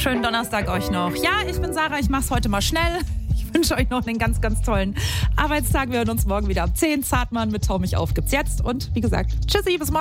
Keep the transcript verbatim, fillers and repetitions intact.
Schönen Donnerstag euch noch. Ja, ich bin Sarah, ich mach's heute mal schnell. Ich wünsche euch noch einen ganz, ganz tollen Arbeitstag. Wir hören uns morgen wieder ab zehn. Zartmann mit Tau mich auf gibt's jetzt. Und wie gesagt, tschüssi, bis morgen.